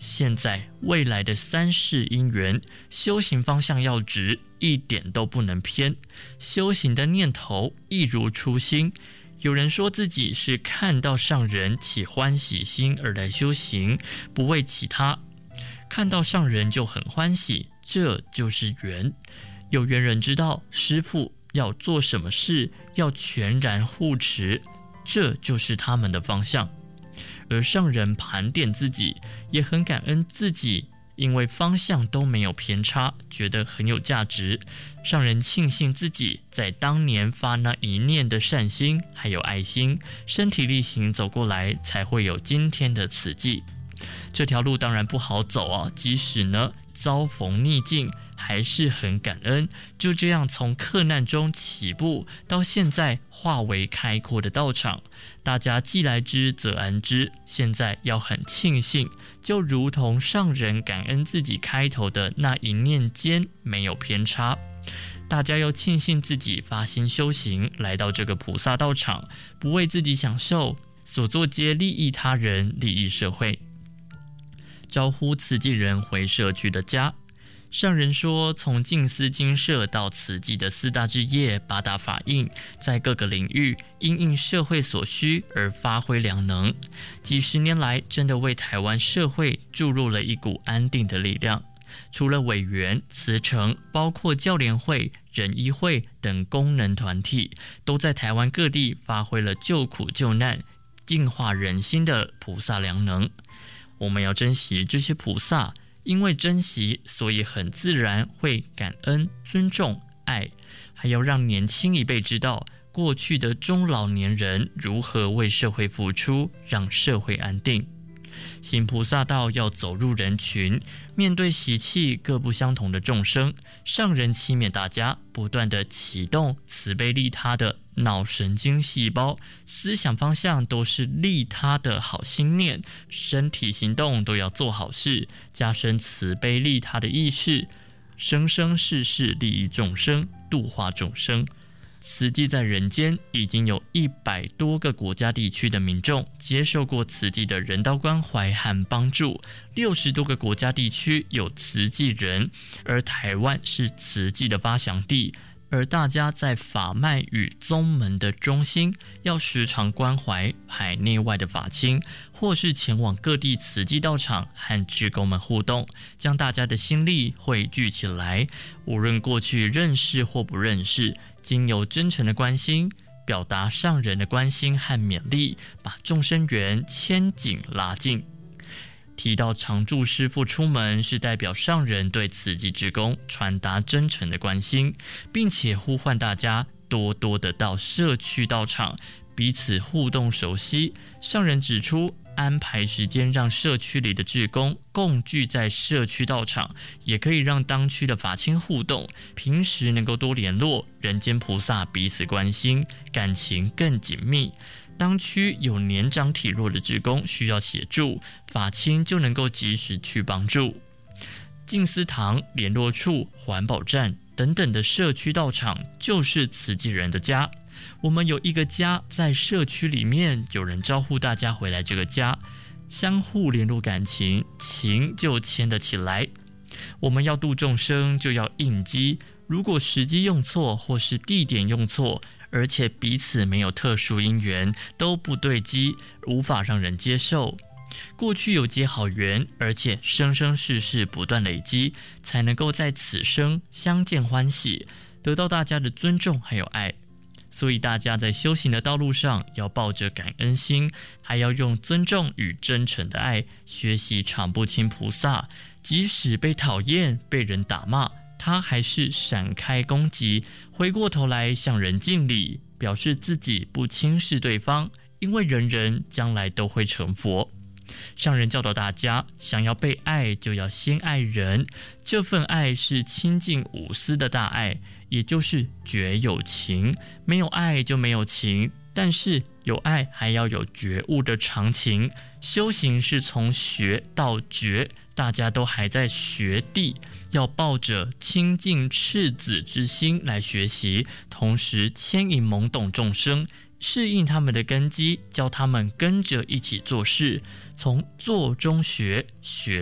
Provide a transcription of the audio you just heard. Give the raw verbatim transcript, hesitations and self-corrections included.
现在、未来的三世因缘，修行方向要直，一点都不能偏。修行的念头一如初心。有人说自己是看到上人起欢喜心而来修行，不为其他。看到上人就很欢喜，这就是缘。有缘人知道师父要做什么事，要全然护持，这就是他们的方向。而上人盘点自己，也很感恩自己，因为方向都没有偏差，觉得很有价值。上人庆幸自己在当年发那一念的善心还有爱心，身体力行走过来，才会有今天的此际。这条路当然不好走啊，即使呢遭逢逆境，还是很感恩。就这样从克难中起步，到现在化为开阔的道场，大家既来之则安之。现在要很庆幸，就如同上人感恩自己开头的那一念间没有偏差。大家要庆幸自己发心修行，来到这个菩萨道场，不为自己享受，所做皆利益他人，利益社会。招呼慈济人回社区的家。上人说，从净思精舍到慈济的四大志业、八大法印，在各个领域因应社会所需而发挥良能，几十年来真的为台湾社会注入了一股安定的力量。除了委员、慈诚，包括教联会、仁医会等功能团体，都在台湾各地发挥了救苦救难、净化人心的菩萨良能。我们要珍惜这些菩萨，因为珍惜，所以很自然会感恩、尊重、爱，还要让年轻一辈知道过去的中老年人如何为社会付出，让社会安定。行菩萨道要走入人群，面对习气各不相同的众生，上人期勉大家不断的启动慈悲利他的脑神经细胞，思想方向都是利他的好心念，身体行动都要做好事，加深慈悲利他的意识，生生世世利益众生，度化众生。慈济在人间已经有一百多个国家地区的民众接受过慈济的人道关怀和帮助，六十多个国家地区有慈济人，而台湾是慈济的发祥地。而大家在法脉与宗门的中心，要时常关怀海内外的法亲，或是前往各地慈济道场和志工们互动，将大家的心力汇聚起来。无论过去认识或不认识，经由真诚的关心，表达上人的关心和勉励，把众生缘牵紧拉近。提到常住师父出门，是代表上人对慈济志工传达真诚的关心，并且呼唤大家多多的到社区道场，彼此互动熟悉。上人指出，安排时间让社区里的志工共聚在社区道场，也可以让当区的法亲互动，平时能够多联络，人间菩萨彼此关心，感情更紧密。当区有年长体弱的志工需要协助，法亲就能够及时去帮助。静思堂、联络处、环保站等等的社区道场就是慈济人的家。我们有一个家在社区里面，有人招呼大家回来这个家，相互联络感情，情就牵得起来。我们要度众生，就要应机，如果时机用错或是地点用错，而且彼此没有特殊因缘，都不对机，无法让人接受。过去有结好缘，而且生生世世不断累积，才能够在此生相见欢喜，得到大家的尊重还有爱。所以大家在修行的道路上，要抱着感恩心，还要用尊重与真诚的爱，学习常不轻菩萨。即使被讨厌、被人打骂，他还是闪开攻击，回过头来向人敬礼，表示自己不轻视对方，因为人人将来都会成佛。上人教导大家，想要被爱，就要先爱人，这份爱是亲近无私的大爱，也就是觉有情。没有爱就没有情，但是有爱还要有觉悟的常情。修行是从学到觉，大家都还在学地，要抱着亲近赤子之心来学习，同时牵引懵懂众生，适应他们的根基，教他们跟着一起做事，从做中学，学